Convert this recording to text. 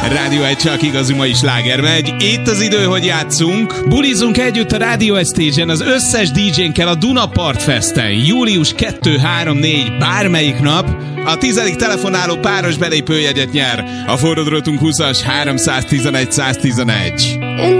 Rádió egy csak igazi mai sláger megy. Itt az idő, hogy játszunk. Bulizunk együtt a Rádió Stage-en az összes DJ-nkkel a Dunapart Festen. Július 2, 3, 4, bármelyik nap. A 10. telefonáló páros belépőjegyet nyer. A forrodrotunk 20-as 311 111.